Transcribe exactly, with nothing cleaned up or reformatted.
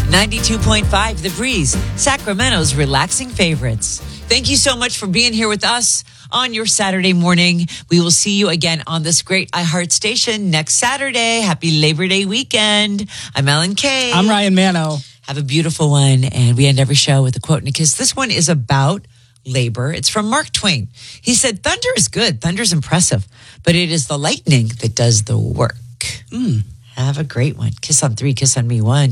ninety-two point five The Breeze, Sacramento's relaxing favorites. Thank you so much for being here with us on your Saturday morning. We will see you again on this great iHeart station next Saturday. Happy Labor Day weekend. I'm Ellen Kay. I'm Ryan Mano. Have a beautiful one. And we end every show with a quote and a kiss. This one is about labor. It's from Mark Twain. He said, thunder is good. Thunder's impressive. But it is the lightning that does the work. Mm. Have a great one. Kiss on three, kiss on me one.